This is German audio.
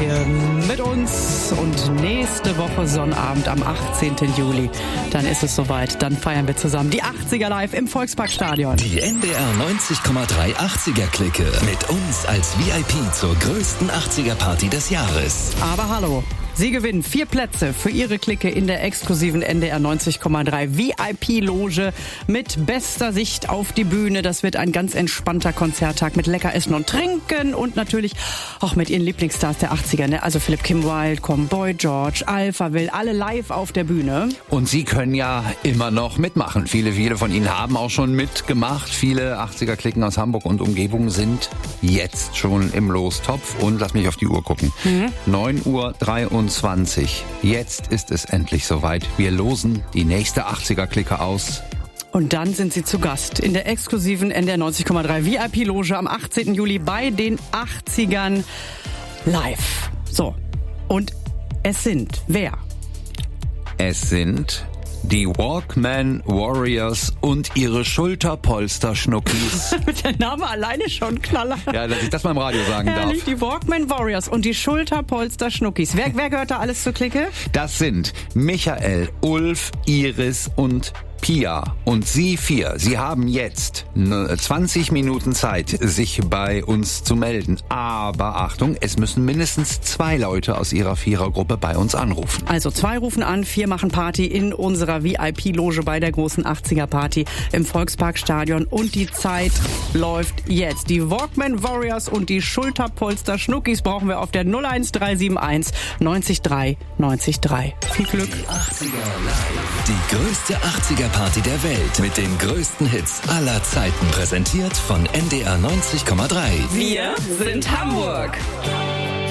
hier mit uns und nächste Woche Sonnabend am 18. Juli, dann ist es soweit, dann feiern wir zusammen die 80er live im Volksparkstadion. Die NDR 90,3 80er-Clique mit uns als VIP zur größten 80er-Party des Jahres. Aber hallo, Sie gewinnen 4 Plätze für Ihre Clique in der exklusiven NDR 90,3 VIP-Loge mit bester Sicht auf die Bühne. Das wird ein ganz entspannter Konzerttag mit lecker Essen und Trinken und natürlich auch mit Ihren Lieblingsstars der 80er, ne? Also Philipp Kim Wilde, Boy George, Alphaville, alle live auf der Bühne. Und Sie können ja immer noch mitmachen. Viele von Ihnen haben auch schon mitgemacht. Viele 80er-Cliquen aus Hamburg und Umgebung sind jetzt schon im Lostopf. Und lass mich auf die Uhr gucken. 9:23 Uhr. Jetzt ist es endlich soweit. Wir losen die nächste 80er-Clique aus. Und dann sind Sie zu Gast in der exklusiven NDR 90,3 VIP-Loge am 18. Juli bei den 80ern live. So, und es sind wer? Es sind die Walkman Warriors und ihre Schulterpolster-Schnuckis. Der Name alleine schon knaller. Ja, dass ich das mal im Radio sagen Herrlich, darf. die Walkman Warriors und die Schulterpolster-Schnuckis. Wer gehört da alles zur Clique? Das sind Michael, Ulf, Iris und Pia. Und Sie 4, Sie haben jetzt 20 Minuten Zeit, sich bei uns zu melden. Aber Achtung, es müssen mindestens 2 Leute aus Ihrer Vierergruppe bei uns anrufen. Also 2 rufen an, 4 machen Party in unserer VIP-Loge bei der großen 80er-Party im Volksparkstadion. Und die Zeit läuft jetzt. Die Walkman Warriors und die Schulterpolster-Schnuckis brauchen wir auf der 01371 93 93. Viel Glück. Die 80er live. Die größte 80er-Party der Welt mit den größten Hits aller Zeiten. Präsentiert von NDR 90,3. Wir sind Hamburg.